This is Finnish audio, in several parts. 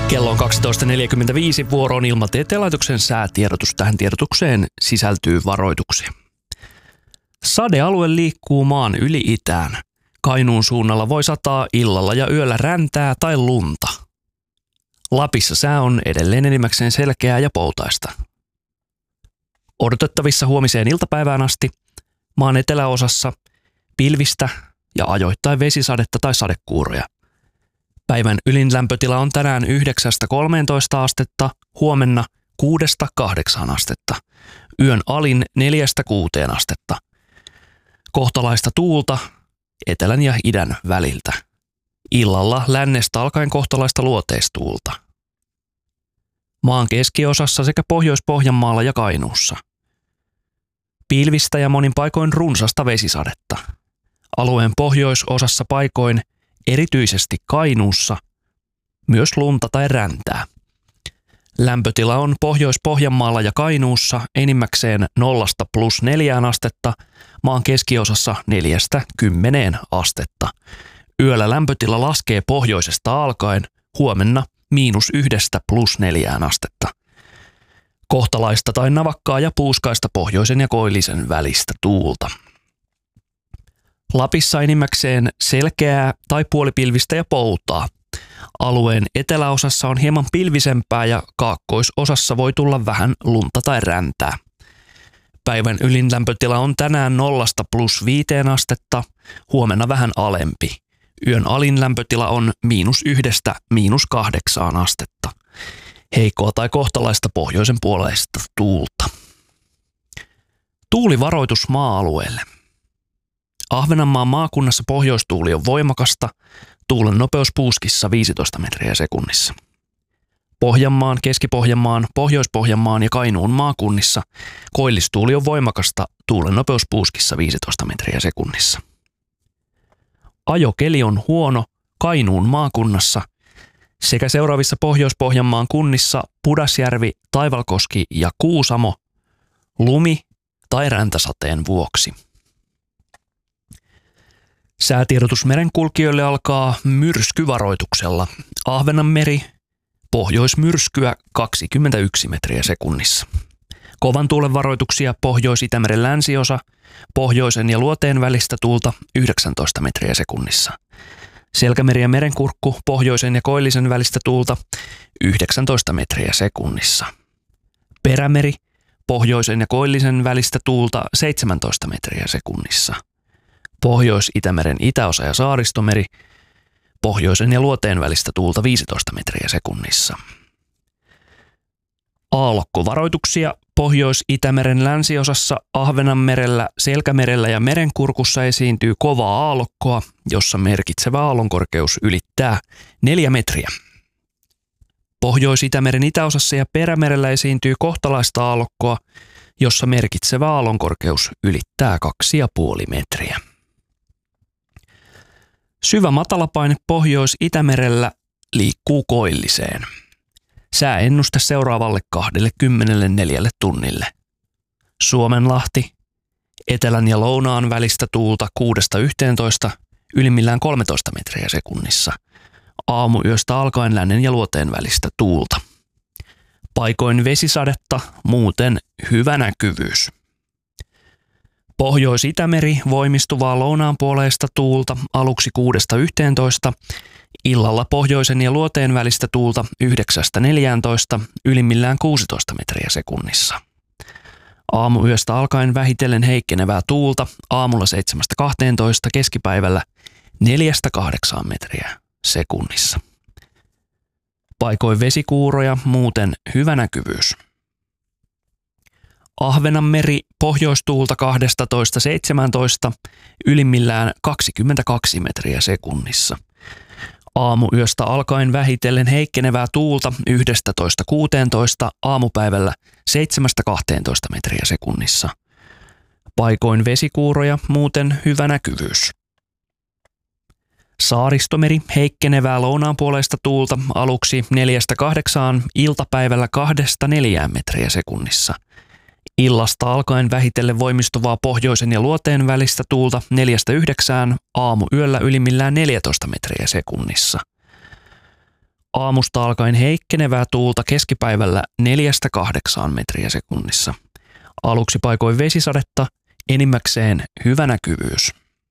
Kello on 12.45, vuoro on Ilmatieteen laitoksen säätiedotus. Tähän tiedotukseen sisältyy varoituksia. Sadealue liikkuu maan yli itään. Kainuun suunnalla voi sataa illalla ja yöllä räntää tai lunta. Lapissa sää on edelleen enimmäkseen selkeää ja poutaista. Odotettavissa huomiseen iltapäivään asti maan eteläosassa pilvistä ja ajoittain vesisadetta tai sadekuuroja. Päivän ylin lämpötila on tänään 9–13 astetta, huomenna 6–8 astetta. Yön alin 4–6 astetta. Kohtalaista tuulta etelän ja idän väliltä. Illalla lännestä alkaen kohtalaista luoteistuulta. Maan keskiosassa sekä Pohjois-Pohjanmaalla ja Kainuussa. Pilvistä ja monin paikoin runsasta vesisadetta. Alueen pohjoisosassa paikoin, erityisesti Kainuussa, myös lunta tai räntää. Lämpötila on Pohjois-Pohjanmaalla ja Kainuussa enimmäkseen 0–+4 astetta, maan keskiosassa 4–10 astetta. Yöllä lämpötila laskee pohjoisesta alkaen, huomenna -1–+4 astetta. Kohtalaista tai navakkaa ja puuskaista pohjoisen ja koillisen välistä tuulta. Lapissa enimmäkseen selkeää tai puolipilvistä ja poutaa. Alueen eteläosassa on hieman pilvisempää ja kaakkoisosassa voi tulla vähän lunta tai räntää. Päivän ylin lämpötila on tänään 0–+5 astetta, huomenna vähän alempi. Yön alin lämpötila on -1––8 astetta. Heikkoa tai kohtalaista pohjoisen puoleista tuulta. Tuulivaroitus maa-alueelle. Ahvenanmaan maakunnassa pohjoistuuli on voimakasta, tuulen nopeus puuskissa 15 metriä sekunnissa. Pohjanmaan, Keski-Pohjanmaan, Pohjois-Pohjanmaan ja Kainuun maakunnissa koillistuuli on voimakasta, tuulen nopeus puuskissa 15 metriä sekunnissa. Ajokeli on huono Kainuun maakunnassa sekä seuraavissa Pohjois-Pohjanmaan kunnissa Pudasjärvi, Taivalkoski ja Kuusamo lumi- tai räntäsateen vuoksi. Säätiedotus merenkulkijoille alkaa myrskyvaroituksella. Ahvenanmeri, pohjoismyrskyä 21 metriä sekunnissa. Kovan tuulen varoituksia Pohjois-Itämeren länsiosa, pohjoisen ja luoteen välistä tuulta 19 metriä sekunnissa. Selkämeri ja merenkurkku, pohjoisen ja koillisen välistä tuulta 19 metriä sekunnissa. Perämeri, pohjoisen ja koillisen välistä tuulta 17 metriä sekunnissa. Pohjois-Itämeren itäosa ja Saaristomeri, pohjoisen ja luoteen välistä tuulta 15 metriä sekunnissa. Aallokkovaroituksia Pohjois-Itämeren länsiosassa, Ahvenanmerellä, Selkämerellä ja Merenkurkussa esiintyy kovaa aallokkoa, jossa merkitsevä aallonkorkeus ylittää 4 metriä. Pohjois-Itämeren itäosassa ja Perämerellä esiintyy kohtalaista aallokkoa, jossa merkitsevä aallonkorkeus ylittää 2,5 metriä. Syvä matalapaine Pohjois-Itämerellä liikkuu koilliseen. Sääennuste seuraavalle 24 tunnille. Suomenlahti, etelän ja lounaan välistä tuulta 6–11, ylimmillään 13 metriä sekunnissa. Aamuyöstä alkaen lännen ja luoteen välistä tuulta. Paikoin vesisadetta, muuten hyvä näkyvyys. Pohjois-Itämeri voimistuvaa lounaanpuoleista tuulta aluksi 6–11, illalla pohjoisen ja luoteen välistä tuulta 9–14, ylimmillään 16 metriä sekunnissa. Aamuyöstä alkaen vähitellen heikkenevää tuulta aamulla 7–12, keskipäivällä 4–8 metriä sekunnissa. Paikoin vesikuuroja, muuten hyvä näkyvyys. Ahvenanmeri pohjoistuulta 12–17, ylimmillään 22 metriä sekunnissa. Aamuyöstä alkaen vähitellen heikkenevää tuulta 11–16, aamupäivällä 7–12 metriä sekunnissa. Paikoin vesikuuroja, muuten hyvä näkyvyys. Saaristomeri heikkenevää lounaanpuoleista tuulta aluksi 4–8, iltapäivällä 2–4 metriä sekunnissa. Illasta alkaen vähitellen voimistuvaa pohjoisen ja luoteen välistä tuulta 4–9, aamuyöllä ylimmillään 14 metriä sekunnissa. Aamusta alkaen heikkenevää tuulta keskipäivällä 4-8 metriä sekunnissa. Aluksi paikoin vesisadetta, enimmäkseen hyvä näkyvyys.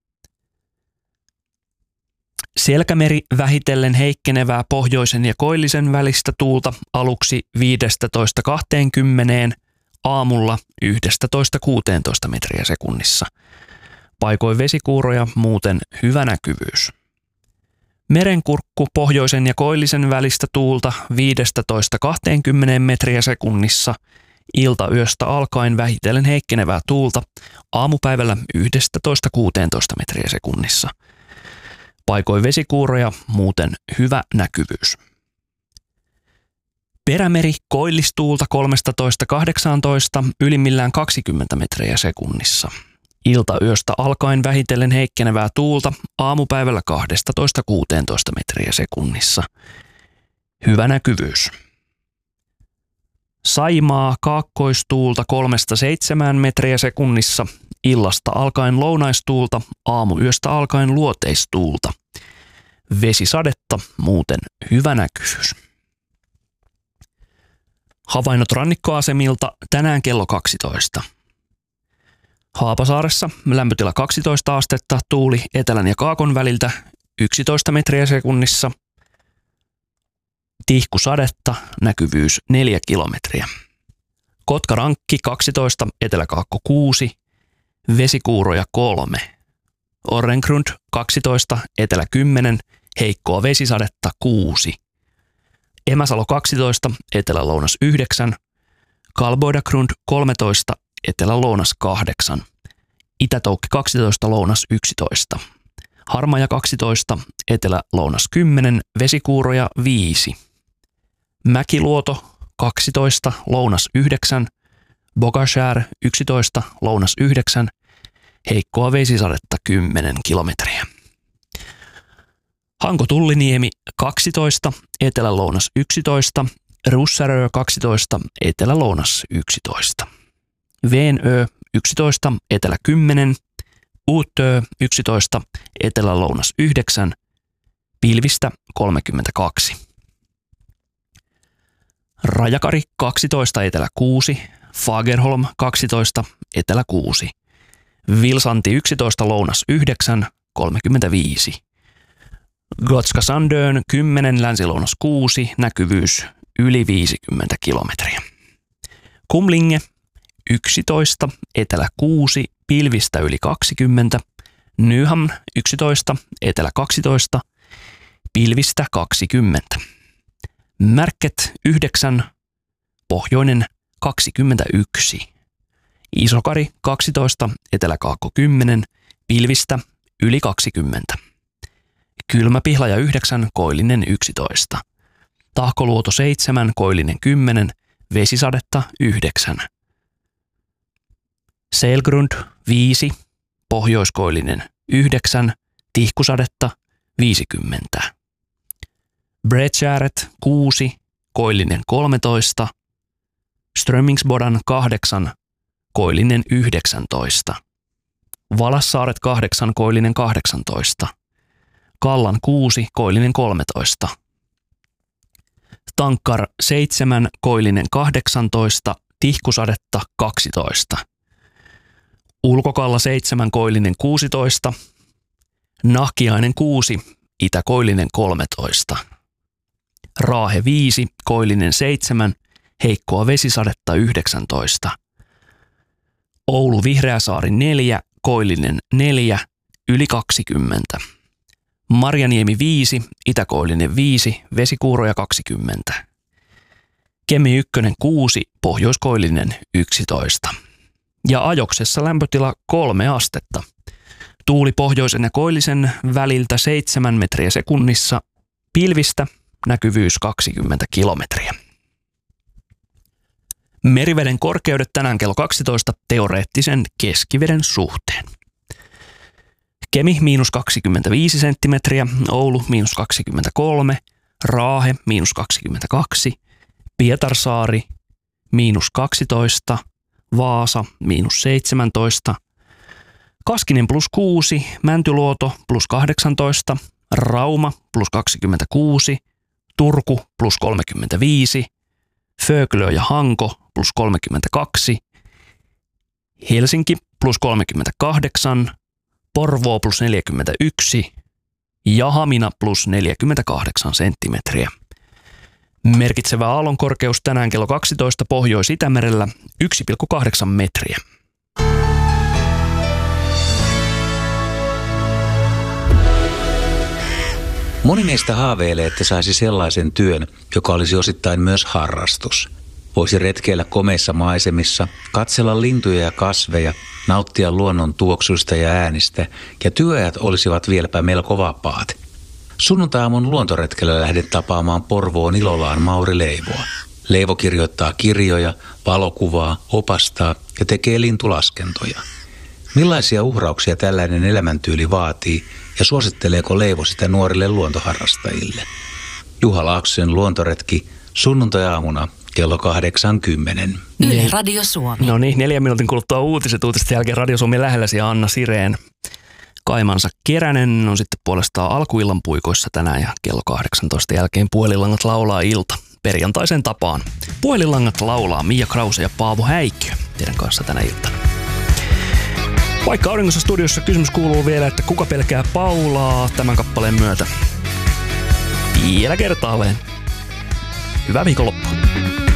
Selkämeri vähitellen heikkenevää pohjoisen ja koillisen välistä tuulta aluksi 15-20, aamulla 11-16 metriä sekunnissa. Paikoin vesikuuroja, muuten hyvä näkyvyys. Merenkurkku pohjoisen ja koillisen välistä tuulta 15-20 metriä sekunnissa. Iltayöstä alkaen vähitellen heikkenevää tuulta aamupäivällä 11-16 metriä sekunnissa. Paikoin vesikuuroja, muuten hyvä näkyvyys. Perämeri koillistuulta 13-18, ylimmillään 20 metriä sekunnissa. Iltayöstä alkaen vähitellen heikkenevää tuulta aamupäivällä 12-16 metriä sekunnissa. Hyvä näkyvyys. Saimaa kaakkoistuulta 3-7 metriä sekunnissa. Illasta alkaen lounaistuulta, aamuyöstä alkaen luoteistuulta. Vesisadetta, muuten hyvä näkyvyys. Havainnot rannikkoasemilta tänään kello 12. Haapasaaressa lämpötila 12 astetta, tuuli etelän ja kaakon väliltä 11 metriä sekunnissa. Tihkusadetta, näkyvyys 4 kilometriä. Kotkarankki 12, eteläkaakko 6, vesikuuroja 3. Orrengrund 12, etelä 10, heikkoa vesisadetta 6. Emäsalo 12, etelä-lounas 9, Kalboidagrund 13, etelä-lounas 8, Itätoukki 12, lounas 11, Harmaja 12, etelä-lounas 10, vesikuuroja 5, Mäkiluoto 12, lounas 9, Bogashär 11, lounas 9, heikkoa vesisadetta 10 kilometriä. Hanko-Tulliniemi 12, etelä-lounas 11, Russärö 12, etelä-lounas 11. Veenö 11, etelä 10, Uutö 11, etelä-lounas 9, pilvistä 32. Rajakari 12, etelä 6, Fagerholm 12, etelä 6. Vilsanti 11, lounas 9, 35. Gotska Sandön 10, länsilounas 6, näkyvyys yli 50 kilometriä. Kumlinge 11, etelä 6, pilvistä yli 20. Nyhamn 11, etelä 12, pilvistä 20. Märket 9, pohjoinen 21. Isokari 12, eteläkaakko 10, pilvistä yli 20. Kylmäpihlaja 9, koillinen 11. Tahkoluoto 7, koillinen 10, vesisadetta 9. Selgrund 5, pohjoiskoillinen 9, tihkusadetta 50. Bredskäret 6, koillinen 13, Strömingsbodan 8, koillinen 19. Valassaaret 8, koillinen 18. Kallan 6, koillinen 13. Tankkar 7, koillinen 18, tihkusadetta 12. Ulkokalla 7, koillinen 16. Nahkiainen 6, itäkoillinen 13. Raahe 5, koillinen 7, heikkoa vesisadetta 19. Oulu Vihreäsaari 4, koillinen 4, yli 20. Marjaniemi 5, itäkoillinen 5, vesikuuroja 20. Kemi 1 6, pohjoiskoillinen 11. Ja Ajoksessa lämpötila 3 astetta. Tuuli pohjoisen ja koillisen väliltä 7 metriä sekunnissa, pilvistä näkyvyys 20 kilometriä. Meriveden korkeudet tänään kello 12 teoreettisen keskiveden suhteen. Kemi -25 senttimetriä, Oulu -23, Raahe -22, Pietarsaari -12, Vaasa -17, Kaskinen +6, Mäntyluoto +18, Rauma +26, Turku plus 35, Föglö ja Hanko plus 32, Helsinki plus 38, Porvoo plus 41 ja Hamina plus 48 senttimetriä. Merkitsevä aallonkorkeus tänään kello 12 Pohjois-Itämerellä 1,8 metriä. Moni meistä haaveilee, että saisi sellaisen työn, joka olisi osittain myös harrastus. Voisi retkeillä komeissa maisemissa, katsella lintuja ja kasveja, nauttia luonnon tuoksuista ja äänistä, ja työajat olisivat vieläpä melko vapaat. Sunnuntai-aamun luontoretkellä lähden tapaamaan Porvoon Ilolaan Mauri Leivoa. Leivo kirjoittaa kirjoja, valokuvaa, opastaa ja tekee lintulaskentoja. Millaisia uhrauksia tällainen elämäntyyli vaatii ja suositteleeko Leivo sitä nuorille luontoharrastajille? Juha Laaksosen luontoretki sunnuntai-aamuna kello 80. Yle Radio Suomi. No niin, 4 minuutin kuluttua uutiset. Uutisten jälkeen Radio Suomi lähelläsi ja Anna Sireen. Kaimansa Keränen on sitten puolestaan alkuillan puikoissa tänään ja kello 18 jälkeen Puhelinlangat laulaa ilta perjantaisen tapaan. Puhelinlangat laulaa Mia Krause ja Paavo Häikkiö teidän kanssa tänä iltana. Vaikka auringossa studiossa kysymys kuuluu vielä, että kuka pelkää Paulaa tämän kappaleen myötä. Vielä kertaalleen. Hyvää viikonloppua.